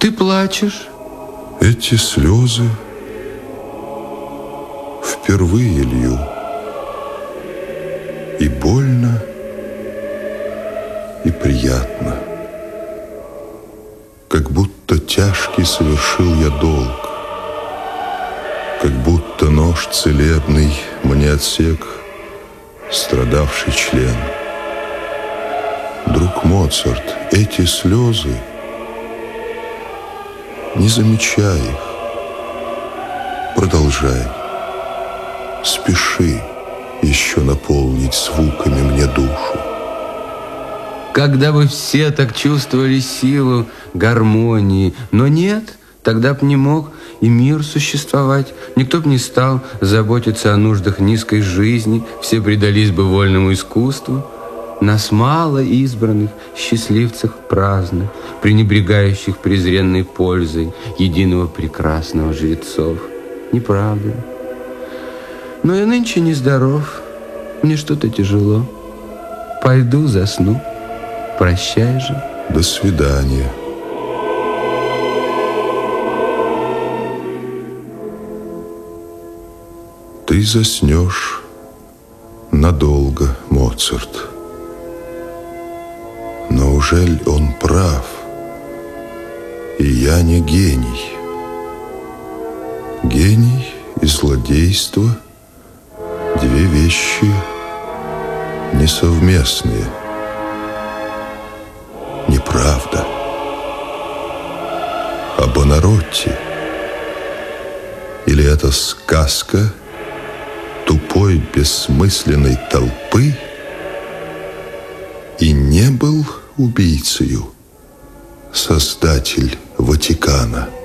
ты плачешь? Эти слезы впервые лью. И больно, и приятно. Как будто тяжкий совершил я долг. Как будто нож целебный мне отсек страдавший член. Друг Моцарт, эти слезы, не замечай их, продолжай, спеши еще наполнить звуками мне душу. Когда бы все так чувствовали силу гармонии, но нет, тогда б не мог и мир существовать. Никто б не стал заботиться о нуждах низкой жизни, все предались бы вольному искусству. Нас мало избранных, счастливцев праздных, пренебрегающих презренной пользой единого прекрасного жрецов. Не правда ли? Но я нынче нездоров, мне что-то тяжело. Пойду засну. Прощай же. До свидания. Ты заснешь надолго, Моцарт. Но ужель он прав? И я не гений. Гений и злодейство — две вещи несовместные. Неправда. А Бонаротти? Или это сказка тупой бессмысленной толпы? И не был убийцею создатель Ватикана?